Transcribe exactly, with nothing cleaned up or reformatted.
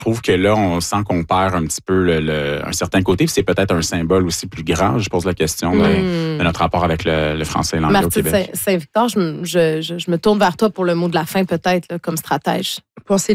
trouve que là, on sent qu'on perd un petit peu le, le, un certain côté. Puis c'est peut-être un symbole aussi plus grand. Je pose la question de, Mm. de notre rapport avec le, le français et l'anglais au Martine Québec. Saint- Saint-Victor, je, me- je, je, je me tourne vers toi pour le mot de la fin, peut-être, là, comme stratège. Pensez